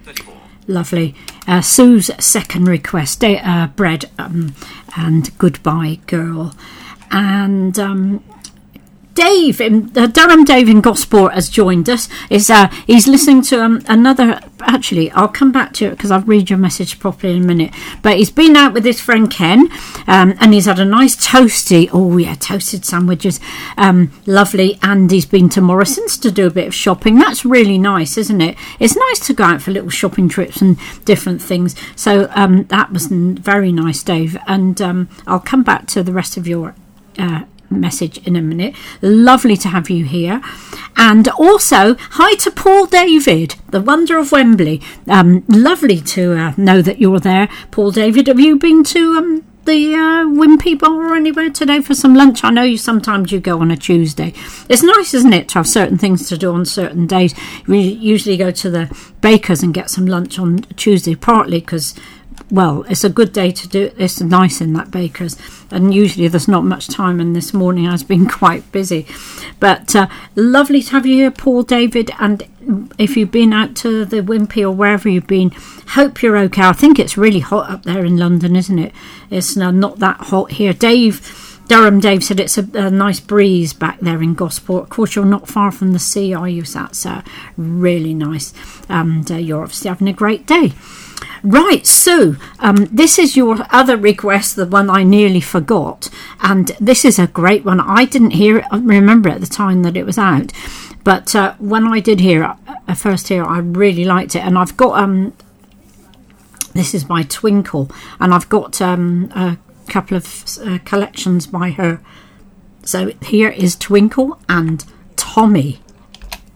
Lovely. Sue's second request, Bread and Goodbye Girl. And Dave, Durham Dave in Gosport has joined us. He's listening to another. Actually, I'll come back to it because I'll read your message properly in a minute. But he's been out with his friend Ken, and he's had a nice toasted sandwiches, lovely. And he's been to Morrison's to do a bit of shopping. That's really nice, isn't it? It's nice to go out for little shopping trips and different things. So that was very nice, Dave. And I'll come back to the rest of your message in a minute. Lovely to have you here. And also hi to Paul David, the wonder of Wembley. Lovely to know that you're there, Paul David. Have you been to the Wimpy Bar or anywhere today for some lunch? I know sometimes you go on a Tuesday. It's nice, isn't it, to have certain things to do on certain days. We usually go to the Bakers and get some lunch on Tuesday, partly because, well, it's a good day to do it. It's nice in that Baker's, and usually there's not much time, and this morning has been quite busy. But lovely to have you here, Paul David. And if you've been out to the Wimpy or wherever you've been, hope you're okay. I think it's really hot up there in London, isn't it? It's not that hot here. Durham Dave said it's a nice breeze back there in Gosport. Of course, you're not far from the sea, are you? So that's really nice. And you're obviously having a great day. Right, Sue, this is your other request, the one I nearly forgot. And this is a great one. I didn't remember at the time that it was out. But when I did first hear it, I really liked it. And I've got, this is by Twinkle. And I've got a couple of collections by her. So here is Twinkle and Tommy.